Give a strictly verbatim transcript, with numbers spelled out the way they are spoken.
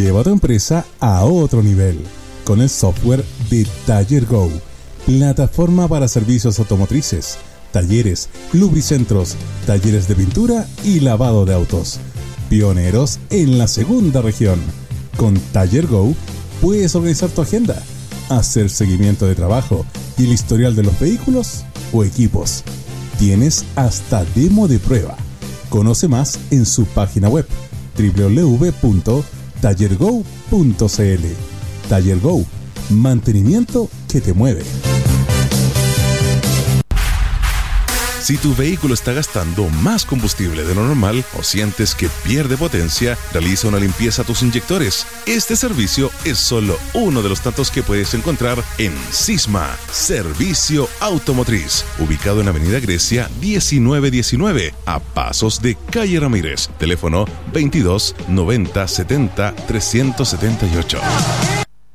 Lleva a tu empresa a otro nivel con el software de Taller Go, plataforma para servicios automotrices, talleres, lubricentros, talleres de pintura y lavado de autos. Pioneros en la segunda región. Con Taller Go puedes organizar tu agenda, hacer seguimiento de trabajo y el historial de los vehículos o equipos. Tienes hasta demo de prueba. Conoce más en su página web doble u doble u doble u punto taller go punto c l. Taller Go, mantenimiento que te mueve. Si tu vehículo está gastando más combustible de lo normal o sientes que pierde potencia, realiza una limpieza a tus inyectores. Este servicio es solo uno de los tantos que puedes encontrar en Sisma, Servicio Automotriz, ubicado en Avenida Grecia diecinueve diecinueve, a pasos de Calle Ramírez. Teléfono veintidós noventa setenta trescientos setenta y ocho.